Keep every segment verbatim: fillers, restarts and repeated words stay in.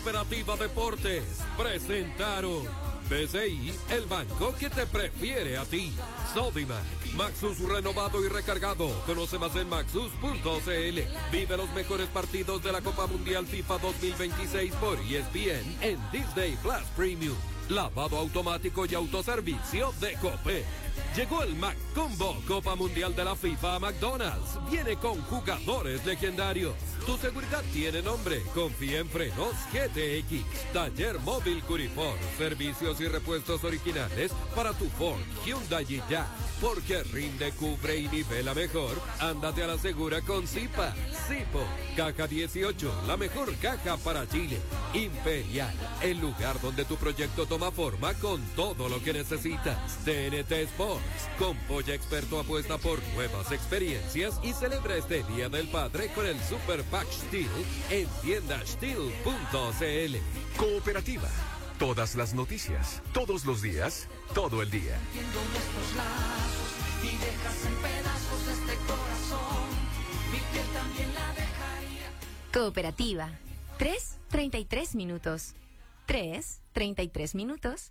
Cooperativa Deportes presentaron B C I, el banco que te prefiere a ti. Sodimac, Maxus renovado y recargado. Conoce más en maxus punto c l. Vive los mejores partidos de la Copa Mundial FIFA dos mil veintiséis por E S P N en Disney Plus Premium. Lavado automático y autoservicio de Copec. Llegó el Mac Combo Copa Mundial de la FIFA a McDonald's. Viene con jugadores legendarios. Tu seguridad tiene nombre. Confía en Frenos G T X. Taller móvil Curifor. Servicios y repuestos originales para tu Ford, Hyundai y Jazz. Porque rinde, cubre y nivela mejor. Ándate a la segura con Zipa. Zipo. Caja dieciocho. La mejor caja para Chile. Imperial. El lugar donde tu proyecto toma forma con todo lo que necesitas. T N T Sports. Con Polla Experto apuesta por nuevas experiencias y celebra este Día del Padre con el Super Pack Steel en tienda steel punto c l. Cooperativa. Todas las noticias, todos los días, todo el día. Y dejas en pedazos este corazón, mi piel también la dejaría. Cooperativa. tres, treinta y tres minutos. tres, treinta y tres minutos.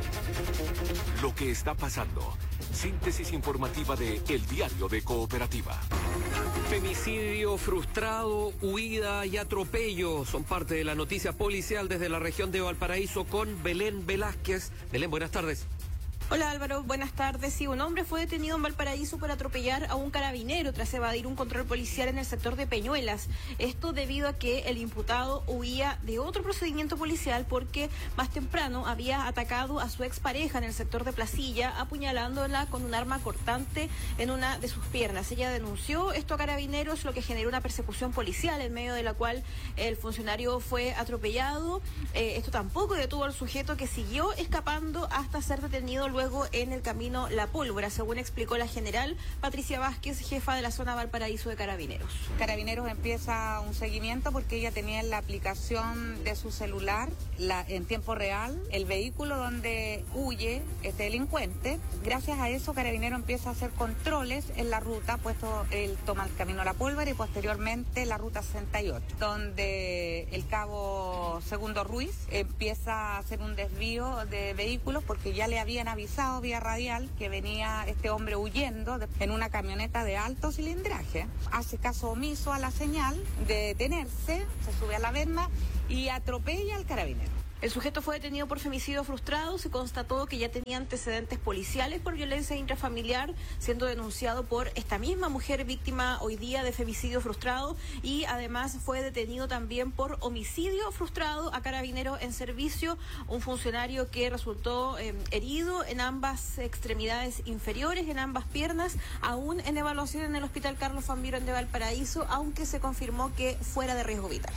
Lo que está pasando. Síntesis informativa de El Diario de Cooperativa. Femicidio frustrado, huida y atropello son parte de la noticia policial desde la región de Valparaíso con Belén Velázquez. Belén, buenas tardes. Hola Álvaro, buenas tardes. Sí, un hombre fue detenido en Valparaíso por atropellar a un carabinero tras evadir un control policial en el sector de Peñuelas. Esto debido a que el imputado huía de otro procedimiento policial porque más temprano había atacado a su expareja en el sector de Placilla, apuñalándola con un arma cortante en una de sus piernas. Ella denunció esto a carabineros, lo que generó una persecución policial en medio de la cual el funcionario fue atropellado. Eh, esto tampoco detuvo al sujeto, que siguió escapando hasta ser detenido luego Luego en el camino La Pólvora, según explicó la general Patricia Vázquez, jefa de la zona Valparaíso de Carabineros. Carabineros empieza un seguimiento porque ella tenía en la aplicación de su celular, la, en tiempo real, el vehículo donde huye este delincuente. Gracias a eso, Carabineros empieza a hacer controles en la ruta, puesto él toma el camino La Pólvora y posteriormente la ruta sesenta y ocho, donde el cabo Segundo Ruiz empieza a hacer un desvío de vehículos porque ya le habían avisado vía radial que venía este hombre huyendo de, en una camioneta de alto cilindraje. Hace caso omiso a la señal de detenerse, se sube a la verma y atropella al carabinero. El sujeto fue detenido por femicidio frustrado. Se constató que ya tenía antecedentes policiales por violencia intrafamiliar, siendo denunciado por esta misma mujer víctima hoy día de femicidio frustrado, y además fue detenido también por homicidio frustrado a carabinero en servicio, un funcionario que resultó eh, herido en ambas extremidades inferiores, en ambas piernas, aún en evaluación en el Hospital Carlos Van Buren de Valparaíso, aunque se confirmó que fuera de riesgo vital.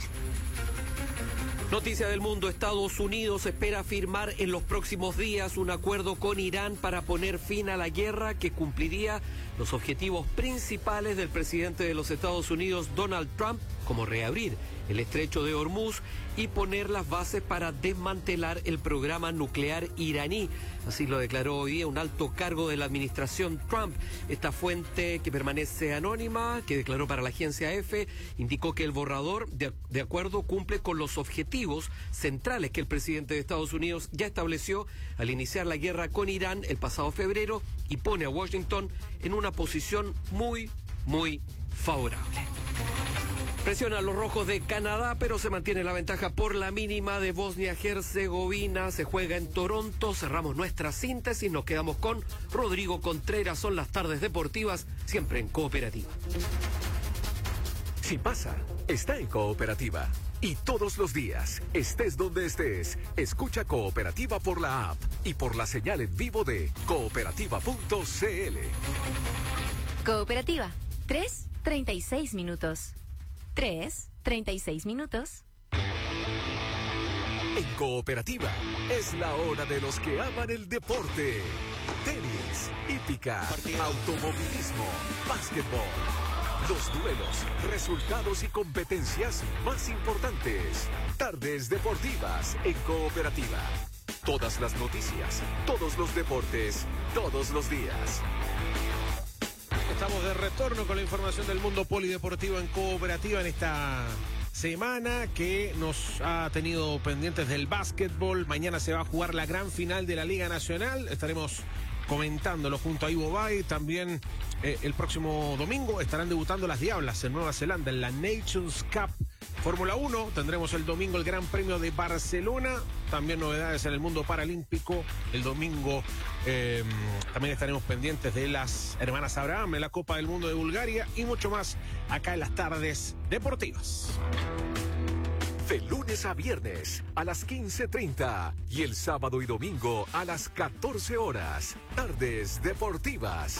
Noticia del mundo. Estados Unidos espera firmar en los próximos días un acuerdo con Irán para poner fin a la guerra que cumpliría los objetivos principales del presidente de los Estados Unidos, Donald Trump, como reabrir el estrecho de Hormuz y poner las bases para desmantelar el programa nuclear iraní. Así lo declaró hoy día un alto cargo de la administración Trump. Esta fuente, que permanece anónima, que declaró para la agencia EFE, indicó que el borrador de, de acuerdo cumple con los objetivos centrales que el presidente de Estados Unidos ya estableció al iniciar la guerra con Irán el pasado febrero y pone a Washington en una posición muy, muy favorable. Presiona a los rojos de Canadá, pero se mantiene la ventaja por la mínima de Bosnia-Herzegovina. Se juega en Toronto. Cerramos nuestra síntesis. Nos quedamos con Rodrigo Contreras. Son las tardes deportivas, siempre en Cooperativa. Si pasa, está en Cooperativa. Y todos los días, estés donde estés, escucha Cooperativa por la app y por la señal en vivo de cooperativa punto c l. Cooperativa. tres, treinta y seis minutos. tres, treinta y seis minutos. En Cooperativa es la hora de los que aman el deporte. Tenis, hípica, automovilismo, básquetbol. Los duelos, resultados y competencias más importantes. Tardes deportivas en Cooperativa. Todas las noticias, todos los deportes, todos los días. Estamos de retorno con la información del mundo polideportivo en Cooperativa en esta semana que nos ha tenido pendientes del básquetbol. Mañana se va a jugar la gran final de la Liga Nacional. Estaremos comentándolo junto a Ivo Bay. También eh, el próximo domingo estarán debutando las Diablas en Nueva Zelanda en la Nations Cup Fórmula uno. Tendremos el domingo el Gran Premio de Barcelona. También novedades en el mundo paralímpico. El domingo eh, también estaremos pendientes de las hermanas Abraham en la Copa del Mundo de Bulgaria y mucho más acá en las tardes deportivas. De lunes a viernes a las quince treinta y el sábado y domingo a las catorce horas. Tardes deportivas.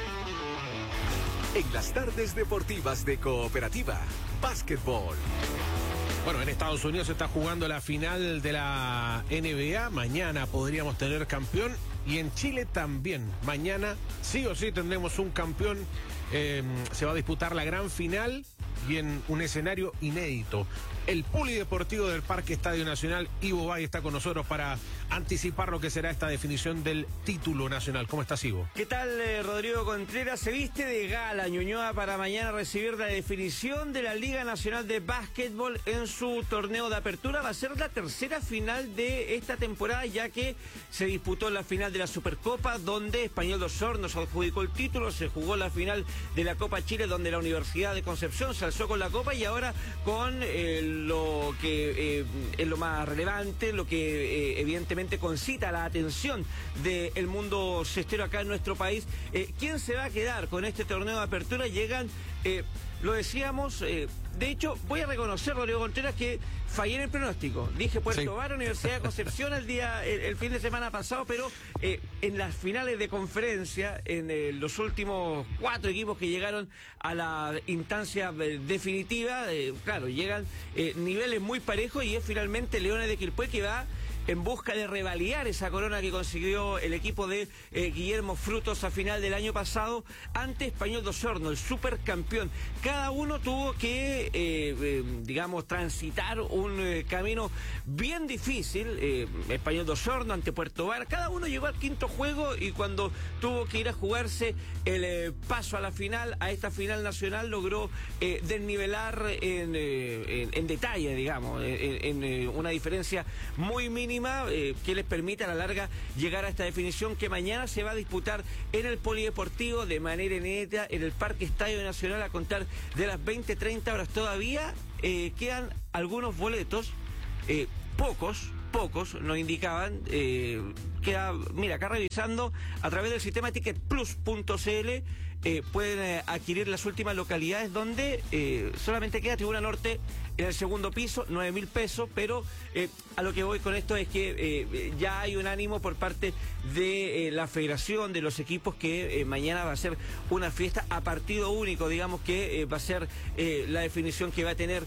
En las tardes deportivas de Cooperativa, básquetbol. Bueno, en Estados Unidos se está jugando la final de la N B A. Mañana podríamos tener campeón. Y en Chile también. Mañana sí o sí tendremos un campeón. Eh, se va a disputar la gran final y en un escenario inédito. El Polideportivo del Parque Estadio Nacional, Ivo Bay, está con nosotros para anticipar lo que será esta definición del título nacional. ¿Cómo estás, Ivo? ¿Qué tal, eh, Rodrigo Contreras? Se viste de gala Ñuñoa para mañana recibir la definición de la Liga Nacional de Básquetbol en su torneo de apertura. Va a ser la tercera final de esta temporada, ya que se disputó la final de la Supercopa, donde Español de Osorno se adjudicó el título. Se jugó la final de la Copa Chile, donde la Universidad de Concepción se alzó con la Copa, y ahora con el lo que eh, es lo más relevante, lo que eh, evidentemente concita la atención del mundo cestero acá en nuestro país. Eh, ¿Quién se va a quedar con este torneo de apertura? Llegan, eh, lo decíamos, eh, de hecho, voy a reconocer, Rodrigo Contreras, que fallé en el pronóstico. Dije Puerto sí. Vara, Universidad de Concepción el día, el, el fin de semana pasado, pero eh, en las finales de conferencia, en eh, los últimos cuatro equipos que llegaron a la instancia eh, definitiva, eh, claro, llegan eh, niveles muy parejos, y es finalmente Leones de Quilpué que va en busca de revalidar esa corona que consiguió el equipo de eh, Guillermo Frutos a final del año pasado ante Español de Osorno, el supercampeón. Cada uno tuvo que, eh, eh, digamos, transitar un eh, camino bien difícil. Eh, Español de Osorno ante Puerto Vara, cada uno llegó al quinto juego, y cuando tuvo que ir a jugarse el eh, paso a la final, a esta final nacional, logró eh, desnivelar en, eh, en, en detalle, digamos, en, en eh, una diferencia muy mínima, Eh, que les permita a la larga llegar a esta definición que mañana se va a disputar en el Polideportivo de manera inédita en el Parque Estadio Nacional a contar de las veinte treinta horas. Todavía eh, quedan algunos boletos, eh, pocos, pocos nos indicaban. Eh, queda, mira, acá revisando a través del sistema ticket plus punto c l, eh, pueden eh, adquirir las últimas localidades, donde eh, solamente queda Tribuna Norte en el segundo piso, nueve mil pesos, pero eh, a lo que voy con esto es que eh, ya hay un ánimo por parte de eh, la federación, de los equipos, que eh, mañana va a ser una fiesta a partido único, digamos que eh, va a ser eh, la definición que va a tener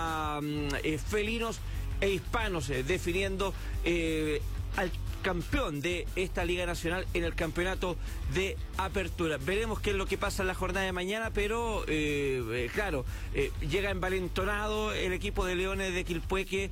a eh, felinos e hispanos, eh, definiendo eh, al campeón de esta Liga Nacional en el campeonato de apertura. Veremos qué es lo que pasa en la jornada de mañana, pero eh, eh, claro, eh, llega envalentonado el equipo de Leones de Quilpué, que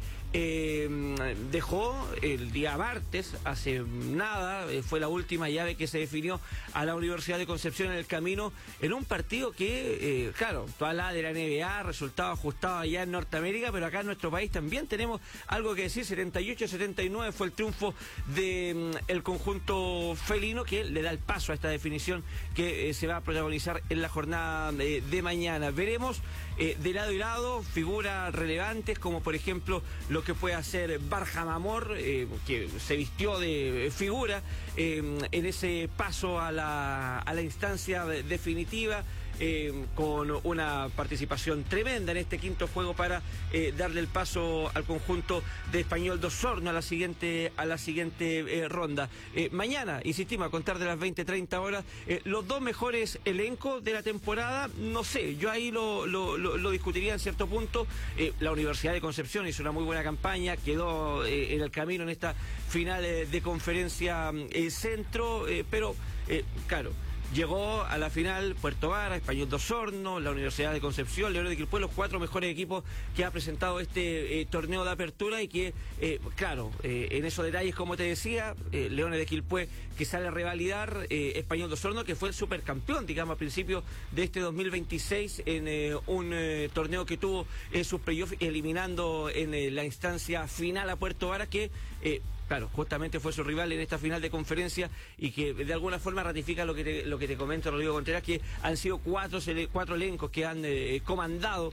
eh, dejó el día martes, hace nada, eh, fue la última llave que se definió a la Universidad de Concepción en el camino, en un partido que, eh, claro, toda la de la N B A, resultado ajustado allá en Norteamérica, pero acá en nuestro país también tenemos algo que decir. setenta y ocho a setenta y nueve fue el triunfo de el conjunto felino, que le da el paso a esta definición que eh, se va a protagonizar en la jornada de, de mañana. Veremos eh, de lado y lado figuras relevantes, como por ejemplo lo que puede hacer Barham Amor, eh, que se vistió de figura eh, en ese paso a la, a la instancia de, definitiva. Eh, con una participación tremenda en este quinto juego para eh, darle el paso al conjunto de Español de Osorno a la siguiente a la siguiente eh, ronda. Eh, mañana, insistimos, a contar de las veinte treinta horas, eh, los dos mejores elencos de la temporada, no sé, yo ahí lo, lo, lo, lo discutiría en cierto punto. Eh, la Universidad de Concepción hizo una muy buena campaña, quedó eh, en el camino en esta final eh, de conferencia eh, centro, eh, pero eh, claro, llegó a la final Puerto Vara, Español de Osorno, la Universidad de Concepción, Leones de Quilpué, los cuatro mejores equipos que ha presentado este eh, torneo de apertura y que, eh, claro, eh, en esos detalles, como te decía, eh, Leones de Quilpué que sale a revalidar, eh, Español de Osorno que fue el supercampeón, digamos, a principios de este dos mil veintiséis en eh, un eh, torneo que tuvo en sus playoffs, eliminando en eh, la instancia final a Puerto Vara, que eh, claro, justamente fue su rival en esta final de conferencia y que de alguna forma ratifica lo que te, lo que te comento, Rodrigo Contreras, que han sido cuatro, cuatro elencos que han eh, comandado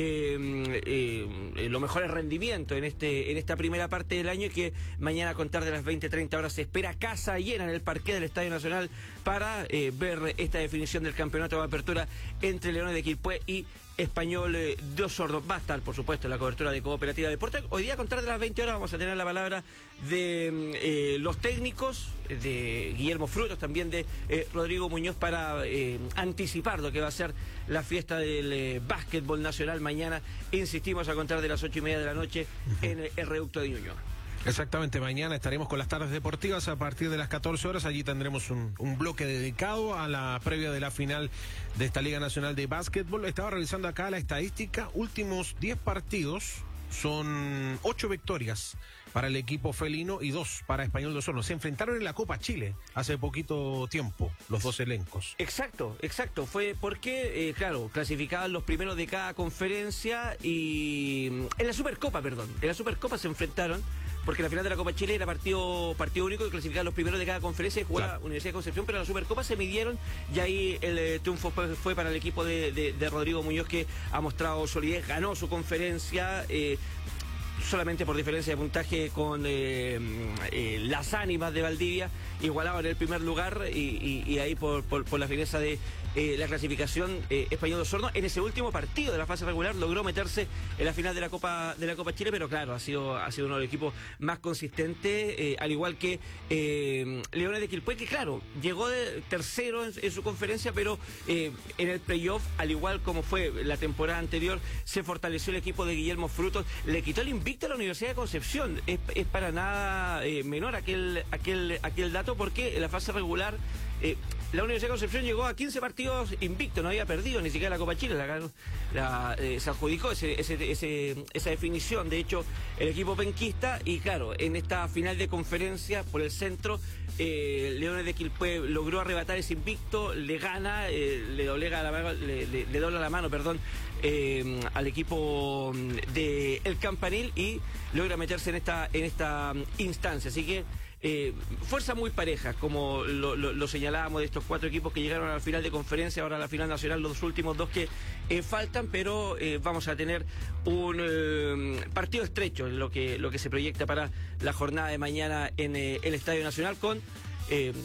eh, eh, los mejores rendimientos en este en esta primera parte del año, y que mañana a contar de las veinte treinta horas se espera casa llena en el parqué del Estadio Nacional para eh, ver esta definición del campeonato de apertura entre Leones de Quilpué y Español eh, de Osorno. Va a estar, por supuesto, en la cobertura de Cooperativa Deporte. Hoy día, a contar de las veinte horas, vamos a tener la palabra de eh, los técnicos, de Guillermo Frutos, también de eh, Rodrigo Muñoz, para eh, anticipar lo que va a ser la fiesta del eh, básquetbol nacional mañana. Insistimos, a contar de las ocho y media de la noche en el reducto de Ñuñoa. Exactamente, mañana estaremos con las tardes deportivas a partir de las catorce horas. Allí tendremos un, un bloque dedicado a la previa de la final de esta Liga Nacional de Básquetbol. Estaba revisando acá la estadística, últimos diez partidos son ocho victorias para el equipo felino y dos para Español de Osorno. Se enfrentaron en la Copa Chile hace poquito tiempo, los dos elencos. Exacto, exacto. Fue porque, eh, claro, clasificaban los primeros de cada conferencia y... En la Supercopa, perdón. En la Supercopa se enfrentaron, porque la final de la Copa Chile era partido partido único y clasificaban los primeros de cada conferencia y jugaba claro. Universidad de Concepción, pero en la Supercopa se midieron y ahí el eh, triunfo fue, fue para el equipo de, de, de Rodrigo Muñoz, que ha mostrado solidez, ganó su conferencia, eh, solamente por diferencia de puntaje con eh, eh, las Ánimas de Valdivia, igualado en el primer lugar y, y, y ahí por, por, por la fineza de eh, la clasificación eh, Español de Osorno. En ese último partido de la fase regular logró meterse en la final de la Copa de la Copa Chile, pero claro, ha sido ha sido uno de los equipos más consistentes, eh, al igual que eh, Leones de Quilpué, que claro, llegó de tercero en, en su conferencia, pero eh, en el playoff, al igual como fue la temporada anterior, se fortaleció el equipo de Guillermo Frutos, le quitó el invicto a la Universidad de Concepción. Es, es para nada eh, menor aquel, aquel, aquel dato, porque en la fase regular eh, la Universidad de Concepción llegó a quince partidos invicto, no había perdido ni siquiera la Copa Chile, la, la, eh, se adjudicó ese, ese, ese, esa definición, de hecho, el equipo penquista, y claro, en esta final de conferencia por el centro, eh, Leones de Quilpué logró arrebatar ese invicto, le gana, eh, le doblega la mano, le, le, le dobla la mano, perdón, eh, al equipo de El Campanil y logra meterse en esta, en esta instancia, así que Eh, fuerza muy pareja, como lo, lo, lo señalábamos, de estos cuatro equipos que llegaron a la final de conferencia, ahora a la final nacional, los últimos dos que eh, faltan, pero eh, vamos a tener un eh, partido estrecho en lo que, lo que se proyecta para la jornada de mañana en eh, el Estadio Nacional, con Eh,